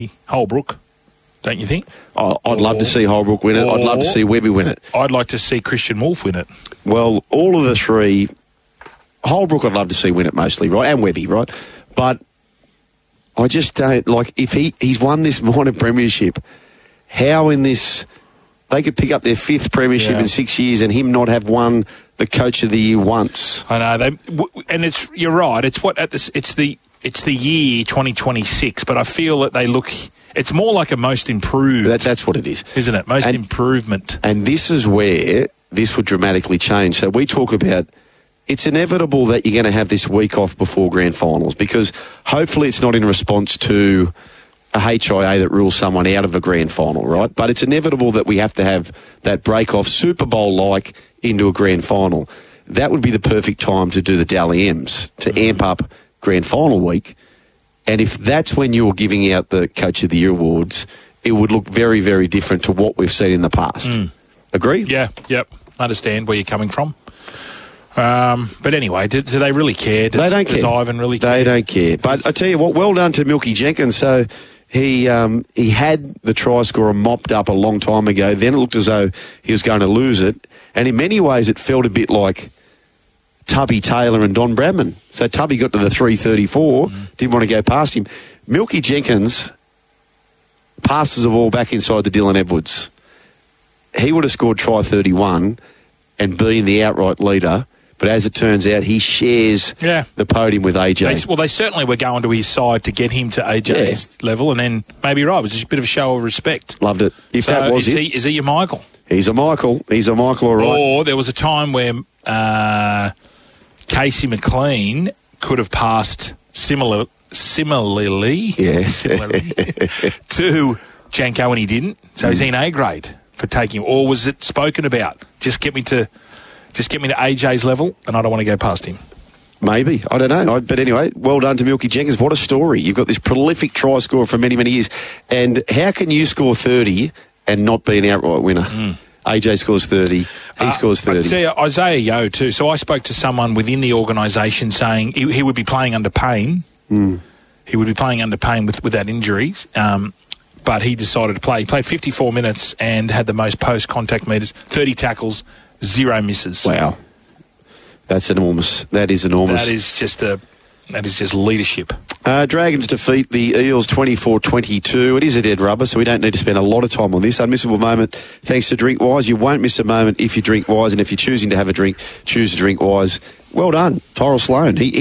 Holbrook, don't you think? I'd love to see Holbrook win it. I'd love to see Webby win it. I'd like to see Christian Wolf win it. Well, all of the three, Holbrook I'd love to see win it mostly, right? And Webby, right? But I just don't, like, if he's won this minor premiership, how in this, they could pick up their 5th premiership in 6 years and him not have won the Coach of the Year once. I know, and you're right, it's the year 2026, but I feel that they look, it's more like a most improved. That's what it is. Isn't it? Most improvement. And this is where this would dramatically change. So we talk about, it's inevitable that you're going to have this week off before grand finals, because hopefully it's not in response to a HIA that rules someone out of a grand final, right? But it's inevitable that we have to have that break off Super Bowl-like into a grand final. That would be the perfect time to do the Dally M's, to amp up grand final week. And if that's when you're giving out the Coach of the Year awards, it would look very, very different to what we've seen in the past. Agree? Yeah, yep. Understand where you're coming from. But anyway, do they really care? They don't care. Does Ivan really care? They don't care. But I tell you what, well done to Milky Jenkins. So he had the try scorer mopped up a long time ago. Then it looked as though he was going to lose it. And in many ways it felt a bit like Tubby Taylor and Don Bradman. So Tubby got to the 334, didn't want to go past him. Milky Jenkins passes the ball back inside to Dylan Edwards. He would have scored try 31 and been the outright leader, but as it turns out, he shares the podium with AJ. They certainly were going to his side to get him to AJ's level, and then maybe it was just a bit of a show of respect. Loved it. If so that was is he your Michael? He's a Michael. He's a Michael, all right. Or there was a time where Casey McLean could have passed similarly to Janko, and he didn't. So is he an A grade for taking him, or was it spoken about? Just get me to AJ's level, and I don't want to go past him. Maybe. I don't know. But anyway, well done to Milky Jenkins. What a story. You've got this prolific try scorer for many, many years. And how can you score 30 and not be an outright winner? AJ scores 30. He scores 30. I'd say Isaiah Yeo too. So I spoke to someone within the organisation saying he would be playing under pain. He would be playing under pain without injuries. But he decided to play. He played 54 minutes and had the most post-contact meters, 30 tackles, 0 misses. Wow. That's enormous. That is enormous. That is just leadership. Dragons defeat the Eels 24-22. It is a dead rubber, so we don't need to spend a lot of time on this. Unmissable moment thanks to Drink Wise. You won't miss a moment if you drink Wise, and if you're choosing to have a drink, choose to drink Wise. Well done, Tyrell Sloan.